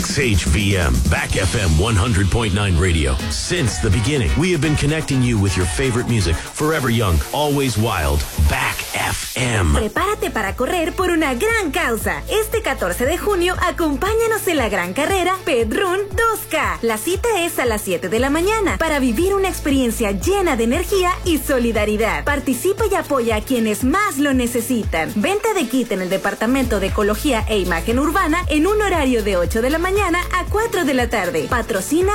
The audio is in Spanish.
XHVM, Back FM 100.9 Radio. Since the beginning, we have been connecting you with your favorite music. Forever young, always wild. Back FM. Prepárate para correr por una gran causa. Este 14 de junio, acompáñanos en la gran carrera Pedrún 2K. La cita es a las 7 de la mañana para vivir una experiencia llena de energía y solidaridad. Participa y apoya a quienes más lo necesitan. Venta de kit en el Departamento de Ecología e Imagen Urbana en un horario de 8 de la mañana a 4 de la tarde. Patrocina